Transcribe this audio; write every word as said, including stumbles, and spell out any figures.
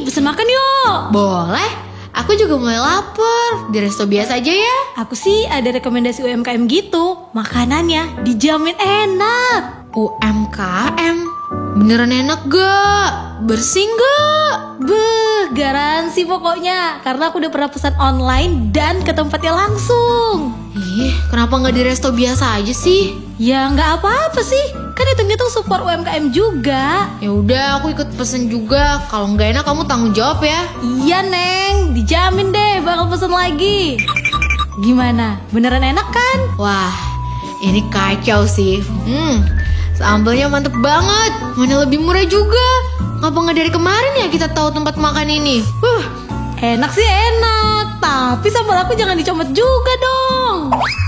pesen makan yuk. Boleh. Aku juga mulai lapar. Di resto biasa aja ya. Aku sih ada rekomendasi U M K M gitu. Makanannya dijamin enak. U M K M? Beneran enak gak? Bersih gak? Beuh, garansi pokoknya. Karena aku udah pernah pesan online dan ke tempatnya langsung. Ih, kenapa gak di resto biasa aja sih? Ya nggak apa-apa sih. Kan hitung-hitung support U M K M juga. Ya udah, aku ikut pesen juga. Kalau nggak enak kamu tanggung jawab ya. Iya Neng, dijamin deh bakal pesen lagi. Gimana? Beneran enak kan? Wah, ini kacau sih. Hmm, sambalnya mantep banget. Mana lebih murah juga. Ngapa nggak dari kemarin ya kita tahu tempat makan ini? Huh, enak sih enak. Tapi sambal aku jangan dicomot juga dong.